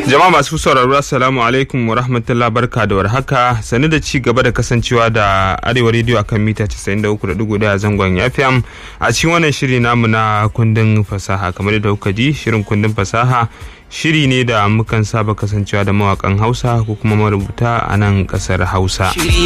Jama'a masu sauraro assalamu alaikum wa rahmatullahi, barka da warhaka. Sani da ci gaba da kasancewa da Arewa Radio akan mita 93.1 zangon FM a cikin wannan shiri namu na kundin fasaha. Kamar da kuka ji, shirin kundin fasaha shiri ne da mukan saba kasancewa da mawakan Hausa ko kuma marubuta a nan kasar Hausa.